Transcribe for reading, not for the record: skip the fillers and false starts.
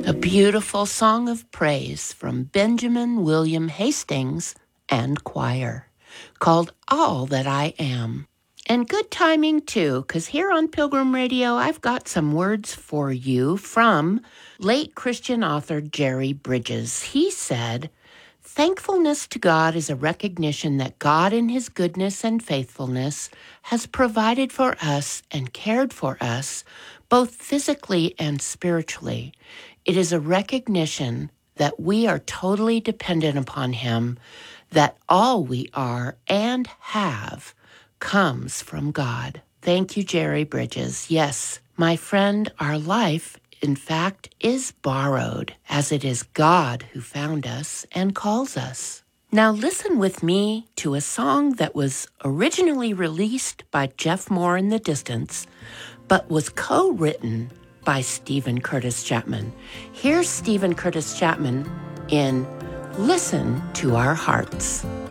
A beautiful song of praise from Benjamin William Hastings and choir called All That I Am. And good timing too, because here on Pilgrim Radio, I've got some words for you from late Christian author Jerry Bridges. He said, "Thankfulness to God is a recognition that God in his goodness and faithfulness has provided for us and cared for us, both physically and spiritually. It is a recognition that we are totally dependent upon him, that all we are and have comes from God." Thank you, Jerry Bridges. Yes, my friend, our life, in fact, is borrowed, as it is God who found us and calls us. Now listen with me to a song that was originally released by Jeff Moore in the Distance, but was co-written by Stephen Curtis Chapman. Here's Stephen Curtis Chapman in Listen to Our Hearts.